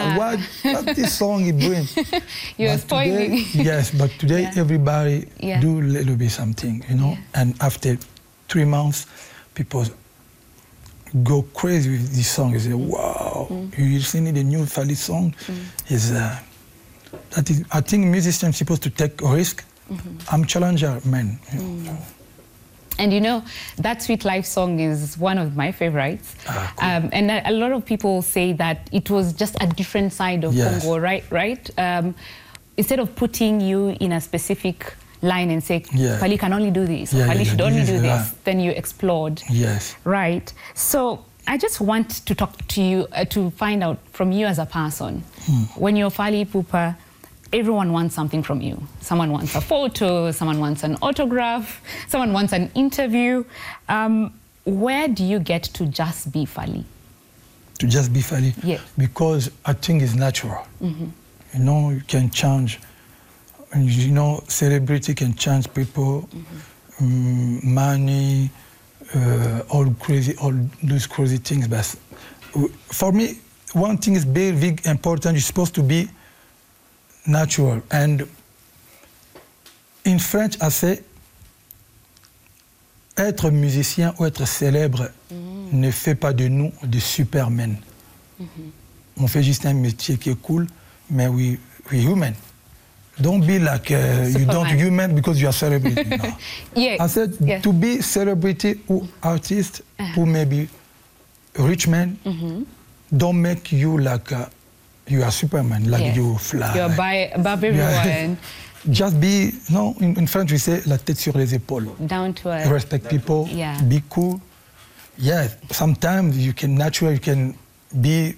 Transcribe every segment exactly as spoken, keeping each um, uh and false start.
uh, what, what this song he bring. You're but spoiling. Today, yes, but today yeah. everybody yeah. do a little bit something, you know. Yeah. And after three months, people go crazy with this song. They say, wow, mm. you listening to the new Fally song? Mm. Is uh, that is, I think musicians are supposed to take a risk. Mm-hmm. I'm challenger, man. Mm. And you know, that Sweet Life song is one of my favorites. Ah, cool. um, and a, a lot of people say that it was just a different side of yes. Congo, right? Right? Um, instead of putting you in a specific line and say, yeah. Fally can only do this, yeah, or Fally yeah, should yeah. only this do is, this, uh, then you explored. Yes. Right. So I just want to talk to you, uh, to find out from you as a person, hmm. when you're Fally Ipupa, everyone wants something from you. Someone wants a photo, someone wants an autograph, someone wants an interview. Um, where do you get to just be Fally? To just be Fally? Yes. Because I think it's natural. Mm-hmm. You know, you can change. You know, celebrity can change people, mm-hmm. um, money, uh, all crazy, all those crazy things. But for me, one thing is very big, important. You're supposed to be natural. And in French, I say, être musicien ou être célèbre mm-hmm. ne fait pas de nous des supermen. Mm-hmm. On fait juste un métier qui est cool, mais we we human. Don't be like uh, you don't human because you are celebrity. No. yeah. I said yeah. to be celebrity or artist uh-huh. who may be rich man, mm-hmm. don't make you like uh, you are Superman, like yeah. you fly. You're by, above everyone. Just be, no, in, in French we say la tête sur les épaules. Down to earth. Respect people, yeah. be cool. Yeah, sometimes you can naturally, you can be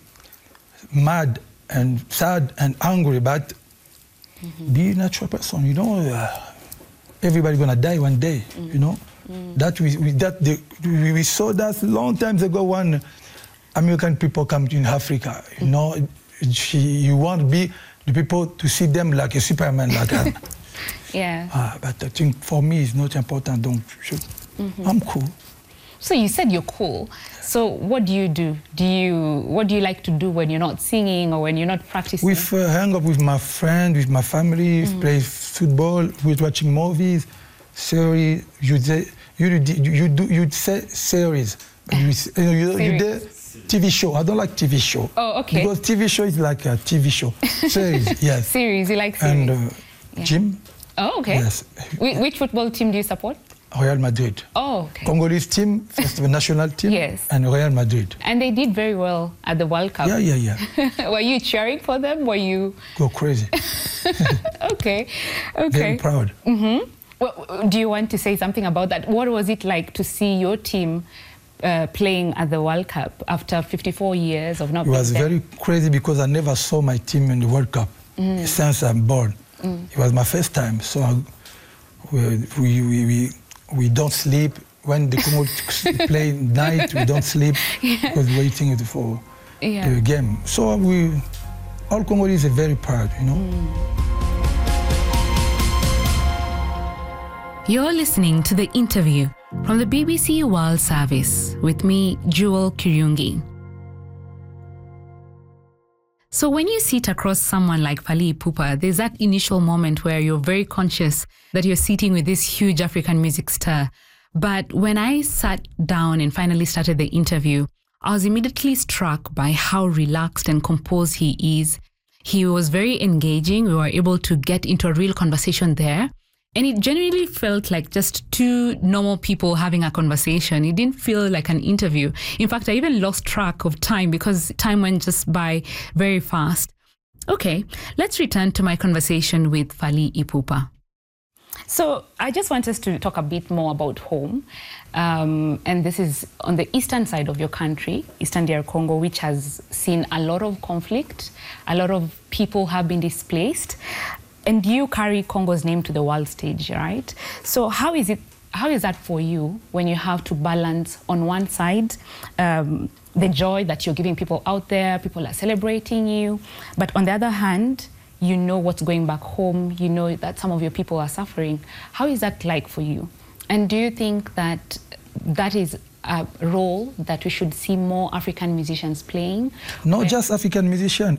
mad and sad and angry, but mm-hmm. be a natural person, you know. Uh, everybody gonna die one day, mm-hmm. you know. Mm-hmm. That we, we that the, we, we saw that long time ago when American people come in Africa, you mm-hmm. know. She, you want to be the people to see them like a Superman, like a, yeah. Uh, but I think for me it's not important. Don't mm-hmm. I'm cool. So you said you're cool. So what do you do? Do you what do you like to do when you're not singing or when you're not practicing? We uh, hang up with my friends, with my family, mm-hmm. play football, we're watching movies, series. You say you you, you do you say series. You, you, you, you do T V show. I don't like T V show. Oh, okay. Because T V show is like a T V show. Series, yes. Series, you like series. And uh, yeah. gym. Oh, okay. Yes. Wh which football team do you support? Real Madrid. Oh, okay. Congolese team, first the national team, yes. and Real Madrid. And they did very well at the World Cup. Yeah, yeah, yeah. Were you cheering for them? Were you... Go crazy. Okay, okay. Very proud. Mm-hmm. Well, do you want to say something about that? What was it like to see your team uh, playing at the World Cup after fifty-four years of not being there? It was there? very crazy because I never saw my team in the World Cup mm. since I'm born. Mm. It was my first time, so I, we, we, we, we don't sleep. When the Congo play night, we don't sleep yeah. because waiting for yeah. the game. So we, all Congolese are very proud, you know. Mm. You're listening to the interview from the B B C World Service with me, Jewel Kiryungi. So when you sit across someone like Fally Ipupa, there's that initial moment where you're very conscious that you're sitting with this huge African music star. But when I sat down and finally started the interview, I was immediately struck by how relaxed and composed he is. He was very engaging. We were able to get into a real conversation there. And it genuinely felt like just two normal people having a conversation. It didn't feel like an interview. In fact, I even lost track of time because time went just by very fast. Okay, let's return to my conversation with Fally Ipupa. So I just want us to talk a bit more about home. Um, and this is on the eastern side of your country, Eastern D R Congo, which has seen a lot of conflict. A lot of people have been displaced. And you carry Congo's name to the world stage, right? So how is it? How is that for you when you have to balance on one side um, the joy that you're giving people out there, people are celebrating you, but on the other hand, you know what's going back home, you know that some of your people are suffering. How is that like for you? And do you think that that is a role that we should see more African musicians playing? Not just African musicians,